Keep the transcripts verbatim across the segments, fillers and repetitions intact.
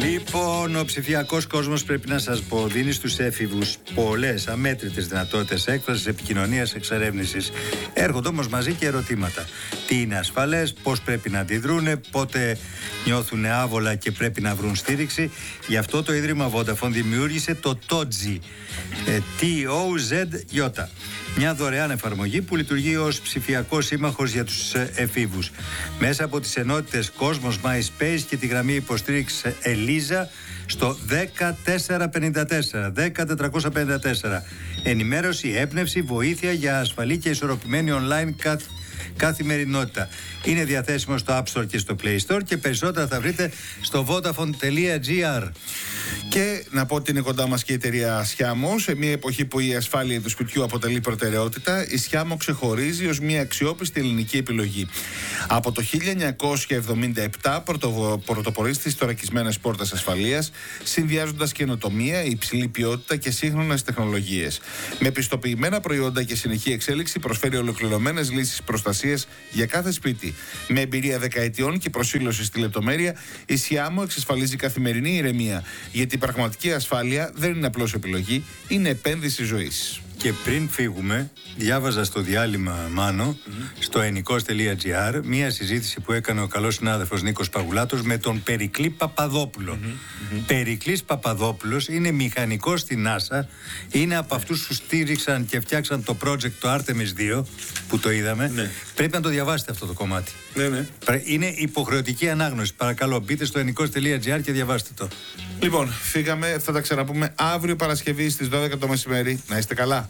Λοιπόν, ο ψηφιακός κόσμος, πρέπει να σας πω, δίνει στους έφηβους πολλές αμέτρητες δυνατότητες έκφρασης, επικοινωνίας, εξερεύνησης. Έρχονται όμως μαζί και ερωτήματα. Τι είναι ασφαλές, πώς πρέπει να αντιδρούνε, πότε νιώθουν άβολα και πρέπει να βρουν στήριξη. Γι' αυτό το Ίδρυμα Vodafone δημιούργησε το τότζι, τι ο ζετ τζι, μια δωρεάν εφαρμογή που λειτουργεί ως ψηφιακός σύμμαχος για τους εφήβους. Μέσα από τις ενότητες Κόσμος, MySpace και τη γραμμή υποστήριξης Ελίζα στο δέκα τετρακόσια πενήντα τέσσερα, δέκα τετρακόσια πενήντα τέσσερα. Ενημέρωση, έμπνευση, βοήθεια για ασφαλή και ισορροπημένη online καθ... καθημερινότητα. Είναι διαθέσιμο στο App Store και στο Play Store και περισσότερα θα βρείτε στο vodafone τελεία gr. Και να πω ότι είναι κοντά μας και η εταιρεία Schiamo. Σε μια εποχή που η ασφάλεια του σπιτιού αποτελεί προτεραιότητα, η Schiamo ξεχωρίζει ως μια αξιόπιστη ελληνική επιλογή. Από το χίλια εννιακόσια εβδομήντα επτά πρωτο, πρωτοπορεί στις θωρακισμένες πόρτες ασφαλείας, συνδυάζοντας καινοτομία, υψηλή ποιότητα και σύγχρονες τεχνολογίες. Με πιστοποιημένα προϊόντα και συνεχή εξέλιξη, προσφέρει ολοκληρωμένες λύσεις προστασίας για κάθε σπίτι. Με εμπειρία δεκαετιών και προσήλωση στη λεπτομέρεια, η Schiamo εξασφαλίζει καθημερινή ηρεμία. Γιατί η πραγματική ασφάλεια δεν είναι απλώς επιλογή, είναι επένδυση ζωής. Και πριν φύγουμε, διάβαζα στο διάλειμμα, Μάνο, mm-hmm. στο ενικός τελεία gr, μία συζήτηση που έκανε ο καλός συνάδελφος Νίκος Παγουλάτος με τον Περικλή Παπαδόπουλο. Mm-hmm. Περικλής Παπαδόπουλος είναι μηχανικός στη NASA, είναι από αυτούς που στήριξαν και φτιάξαν το project το Artemis δύο, που το είδαμε. Ναι. Πρέπει να το διαβάσετε αυτό το κομμάτι. Ναι, ναι. Είναι υποχρεωτική ανάγνωση. Παρακαλώ, μπείτε στο ενικός τελεία gr και διαβάστε το. Λοιπόν, φύγαμε, θα τα ξαναπούμε αύριο Παρασκευή στις δώδεκα το μεσημέρι. Να είστε καλά.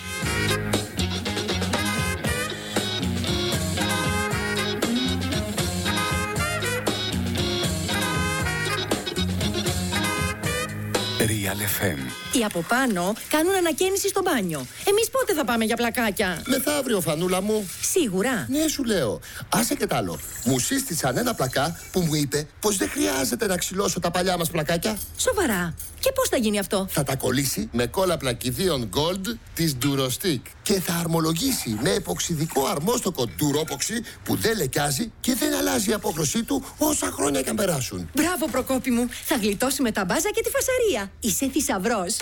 Real εφ εμ. Οι από πάνω κάνουν ανακαίνιση στο μπάνιο. Εμείς πότε θα πάμε για πλακάκια? Μεθαύριο, Φανούλα μου. Σίγουρα? Ναι, σου λέω. Άσε και τ' άλλο. Μου σύστησαν ένα πλακά που μου είπε πως δεν χρειάζεται να ξυλώσω τα παλιά μας πλακάκια. Σοβαρά? Και πώς θα γίνει αυτό? Θα τα κολλήσει με κόλλα πλακιδίων Gold της Durostick και θα αρμολογήσει με εποξιδικό αρμόστοκο Duropoxy που δεν λεκιάζει και δεν αλλάζει η απόχρωσή του όσα χρόνια και αν περάσουν. Μπράβο, Προκόπη μου. Θα γλιτώσουμε τα μπάζα και τη φασαρία. Είσαι θησαυρός.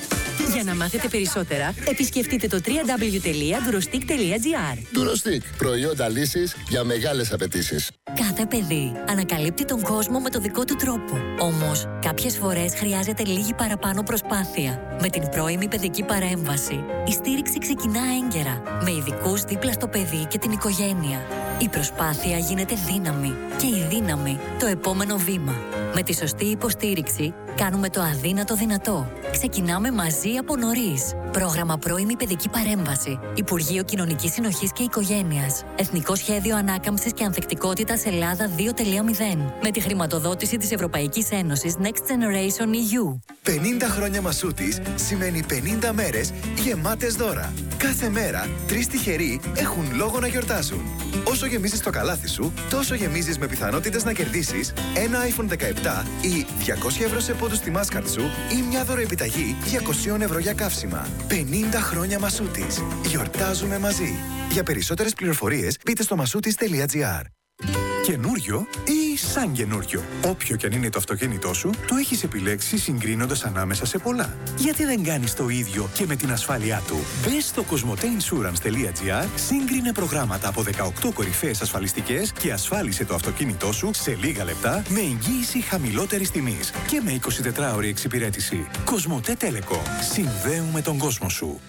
Για να μάθετε περισσότερα, επισκεφτείτε το double-u double-u double-u τελεία durostick τελεία gr. Durostick. Προϊόντα λύσης για μεγάλες απαιτήσεις. Κάθε παιδί ανακαλύπτει τον κόσμο με το δικό του τρόπο. Όμως, κάποιες φορές χρειάζεται λίγη παραπάνω προσπάθεια. Με την πρώιμη παιδική παρέμβαση, η στήριξη ξεκινά έγκαιρα, με ειδικούς δίπλα στο παιδί και την οικογένεια. Η προσπάθεια γίνεται δύναμη και η δύναμη το επόμενο βήμα. Με τη σωστή υποστήριξη, κάνουμε το αδύνατο δυνατό. Ξεκινάμε μαζί από νωρίς. Πρόγραμμα πρώιμη παιδική παρέμβαση. Υπουργείο Κοινωνικής Συνοχής και Οικογένειας. Εθνικό Σχέδιο Ανάκαμψης και Ανθεκτικότητας Ελλάδα δύο τελεία μηδέν. Με τη χρηματοδότηση της Ευρωπαϊκής Ένωσης Next Generation ι γιου. πενήντα χρόνια Μασούτης σημαίνει πενήντα μέρες γεμάτες δώρα. Κάθε μέρα, τρεις τυχεροί έχουν λόγο να γιορτάζουν. Όσο γεμίζεις το καλάθι σου, τόσο γεμίζεις με πιθανότητες να κερδίσεις ένα άιφον δεκαεπτά ή διακόσια ευρώ σε πόντους στη Mastercard σου ή μια δωροεπιταγή διακόσια ευρώ για καύσιμα. πενήντα χρόνια Μασούτης. Γιορτάζουμε μαζί. Για περισσότερες πληροφορίες, μπείτε στο μασούτης τελεία gr. Καινούριο ή σαν καινούριο. Όποιο και αν είναι το αυτοκίνητό σου, το έχεις επιλέξει συγκρίνοντας ανάμεσα σε πολλά. Γιατί δεν κάνεις το ίδιο και με την ασφάλειά του? Μπες στο κοσμοτέ ινσουρανς τελεία gr, σύγκρινε προγράμματα από δεκαοκτώ κορυφαίες ασφαλιστικές και ασφάλισε το αυτοκίνητό σου σε λίγα λεπτά με εγγύηση χαμηλότερης τιμής και με εικοσιτετράωρη εξυπηρέτηση. Κοσμοτέ Telecom. Συνδέουμε τον κόσμο σου.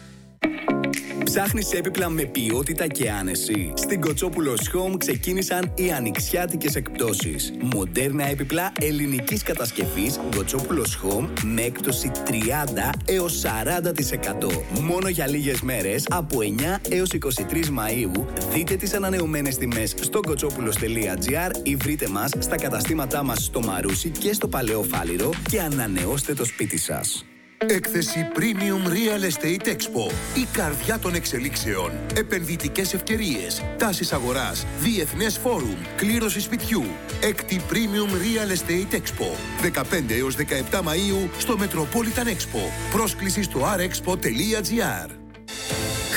Ψάχνεις έπιπλα με ποιότητα και άνεση? Στην Κοτσόπουλος Home ξεκίνησαν οι ανοιξιάτικες εκπτώσεις. Μοντέρνα έπιπλα ελληνικής κατασκευής Κοτσόπουλος Home με έκπτωση τριάντα έως σαράντα τοις εκατό. Μόνο για λίγες μέρες από εννιά έως είκοσι τρεις Μαΐου. Δείτε τις ανανεωμένες τιμές στο κοτσόπουλος τελεία gr ή βρείτε μας στα καταστήματά μας στο Μαρούσι και στο Παλαιό Φάληρο και ανανεώστε το σπίτι σας. Έκθεση Premium Real Estate Expo. Η καρδιά των εξελίξεων. Επενδυτικές ευκαιρίες. Τάσεις αγοράς. Διεθνές φόρουμ. Κλήρωση σπιτιού. Έκτη Premium Real Estate Expo. δεκαπέντε έως δεκαεπτά Μαΐου στο Metropolitan Expo. Πρόσκληση στο αρ εξπο τελεία gr.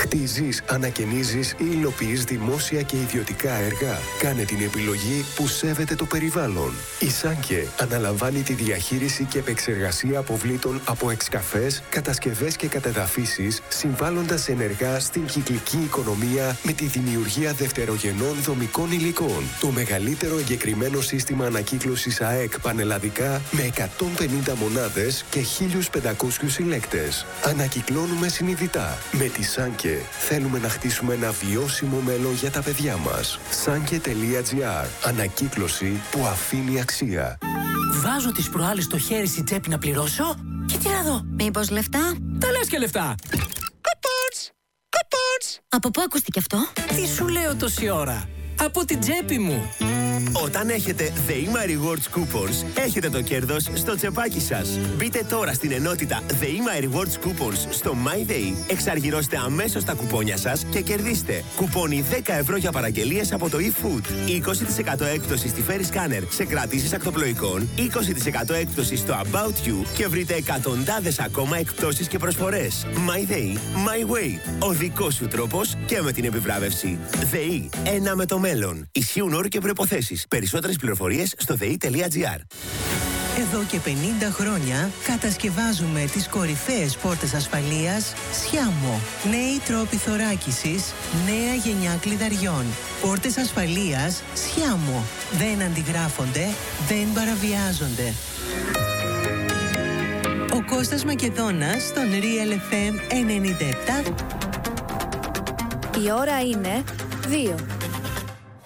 Χτίζεις, ανακαινίζεις ή υλοποιείς δημόσια και ιδιωτικά έργα. Κάνε την επιλογή που σέβεται το περιβάλλον. Η Σάνκε αναλαμβάνει τη διαχείριση και επεξεργασία αποβλήτων από εξκαφές, κατασκευές και κατεδαφίσεις, συμβάλλοντας ενεργά στην κυκλική οικονομία με τη δημιουργία δευτερογενών δομικών υλικών. Το μεγαλύτερο εγκεκριμένο σύστημα ανακύκλωσης ΑΕΚ πανελλαδικά με εκατόν πενήντα μονάδες και χίλιους πεντακόσιους συλλέκτες. Ανακυκλώνουμε συνειδητά. Με τη Σάνκε θέλουμε να χτίσουμε ένα βιώσιμο μέλλον για τα παιδιά μας. Σάνκε τελεία τζι άρ. Ανακύκλωση που αφήνει αξία. Βάζω τις προάλλες στο χέρι στην τσέπη να πληρώσω και τι να δω. Μήπως λεφτά? Τα λες και λεφτά. Coupons! Coupons! Από πού ακούστηκε αυτό? Τι σου λέω τόση ώρα? Από την τσέπη μου. Όταν έχετε ΔΕΗΜΑ Rewards Coupons, έχετε το κέρδος στο τσεπάκι σας. Μπείτε τώρα στην ενότητα ΔΕΗΜΑ Rewards Coupons στο MyDay, εξαργυρώστε αμέσως τα κουπόνια σας και κερδίστε κουπόνι δέκα ευρώ για παραγγελίες από το eFood, είκοσι τοις εκατό έκπτωση στη Ferry Scanner σε κρατήσεις ακτοπλοϊκών, είκοσι τοις εκατό έκπτωση στο About You και βρείτε εκατοντάδες ακόμα εκπτώσεις και προσφορές. MyDay, My Way. Ο δικός σου τρόπος και με την επιβράβευση. ΔΕΗ, ένα με το μέλλον. Ισχύουν όροι και προϋποθέσεις. Περισσότερες πληροφορίες στο δε ι τελεία τζι άρ. Εδώ και πενήντα χρόνια κατασκευάζουμε τις κορυφαίες πόρτες ασφαλείας Σιάμο. Νέοι τρόποι θωράκισης, νέα γενιά κλειδαριών. Πόρτες ασφαλείας Σιάμο. Δεν αντιγράφονται, δεν παραβιάζονται. Ο Κώστας Μακεδόνας στον Real εφ εμ ενενήντα επτά. Η ώρα είναι δύο.